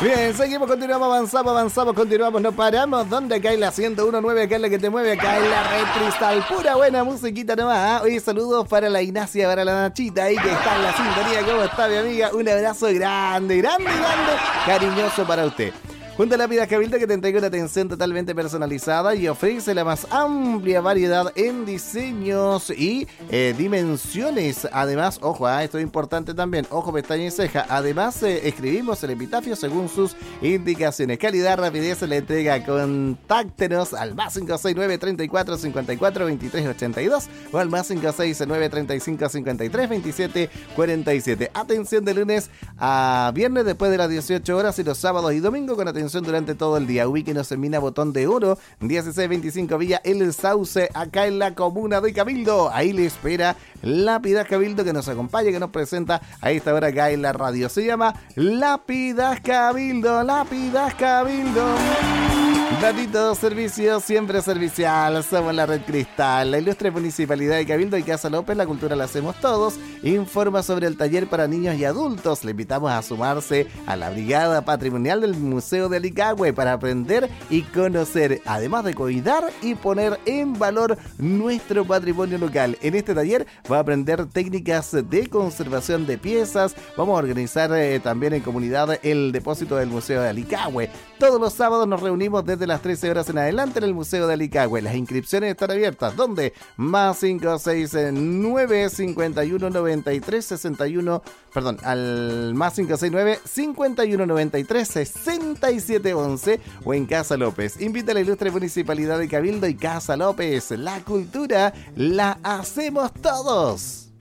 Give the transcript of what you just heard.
Bien, seguimos, avanzamos, continuamos, no paramos. ¿Dónde cae la 101.9? Acá es la que te mueve, acá es la Red Cristal. Pura buena musiquita nomás. Oye, saludos para la Ignacia, para la Nachita ahí que está en la sintonía. ¿Cómo está, mi amiga? Un abrazo grande, cariñoso para usted. Junto a Lápidas Cabildo, que te entrega una atención totalmente personalizada y ofrece la más amplia variedad en diseños y dimensiones. Además, ojo, esto es importante también, ojo, pestaña y ceja. Además, escribimos el epitafio según sus indicaciones. Calidad, rapidez en la entrega. Contáctenos al más 569 34 54 23 82 o al más 569 35 53 27 47. Atención de lunes a viernes después de las 18 horas y los sábados y domingos con atención durante todo el día. Ubíquenos en Mina Botón de Oro, 1625 Villa El Sauce, acá en la comuna de Cabildo. Ahí le espera Lápidas Cabildo, que nos acompaña, que nos presenta a esta hora acá en la radio. Se llama Lápidas Cabildo, Lápidas Cabildo. Datito, servicio, siempre servicial. Somos la Red Cristal, la ilustre Municipalidad de Cabildo y Casa López. La cultura la hacemos todos. Informa sobre el taller para niños y adultos. Le invitamos a sumarse a la Brigada Patrimonial del Museo de Alicagüe para aprender y conocer, además de cuidar y poner en valor nuestro patrimonio local. En este taller va a aprender técnicas de conservación de piezas. Vamos a organizar también en comunidad el depósito del Museo de Alicagüe. Todos los sábados nos reunimos desde las 13 horas en adelante en el Museo de Alicagüe. Las inscripciones están abiertas. ¿Dónde? Más 569 51 93 61, perdón, al más 569 51 93 67 11 o en Casa López. Invita a la ilustre Municipalidad de Cabildo y Casa López. La cultura la hacemos todos.